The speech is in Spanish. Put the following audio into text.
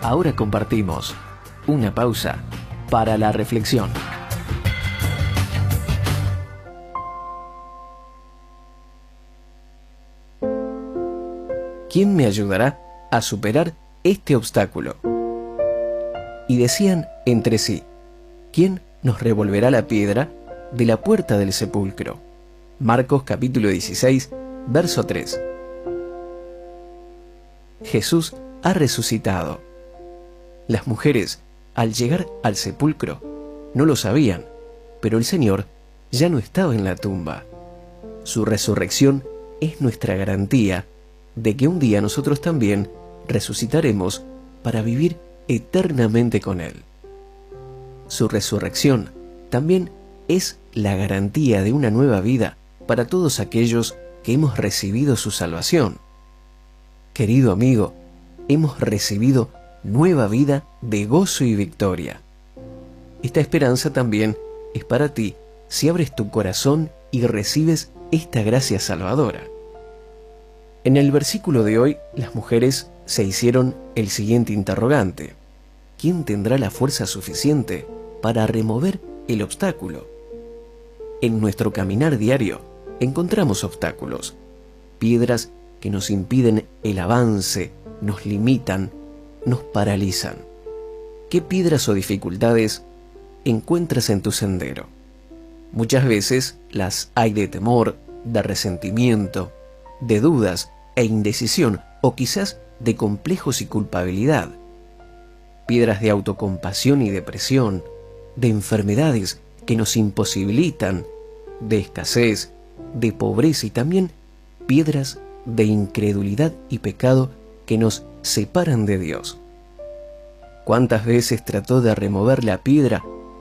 Ahora compartimos una pausa para la reflexión. ¿Quién me ayudará a superar este obstáculo? Y decían entre sí: ¿quién nos revolverá la piedra de la puerta del sepulcro? Marcos capítulo 16, verso 3. Jesús ha resucitado. Las mujeres, al llegar al sepulcro, no lo sabían, pero el Señor ya no estaba en la tumba. Su resurrección es nuestra garantía de que un día nosotros también resucitaremos para vivir eternamente con Él. Su resurrección también es la garantía de una nueva vida para todos aquellos que hemos recibido su salvación. Querido amigo, hemos recibido nueva vida de gozo y victoria. Esta esperanza también es para ti si abres tu corazón y recibes esta gracia salvadora. En el versículo de hoy, las mujeres se hicieron el siguiente interrogante: ¿quién tendrá la fuerza suficiente para remover el obstáculo? En nuestro caminar diario encontramos obstáculos, piedras que nos impiden el avance, nos limitan, nos paralizan. ¿Qué piedras o dificultades encuentras en tu sendero? Muchas veces las hay de temor, de resentimiento, de dudas e indecisión, o quizás de complejos y culpabilidad. Piedras de autocompasión y depresión, de enfermedades que nos imposibilitan, de escasez, de pobreza, y también piedras de incredulidad y pecado que nos separan de Dios. ¿Cuántas veces trató de remover la piedra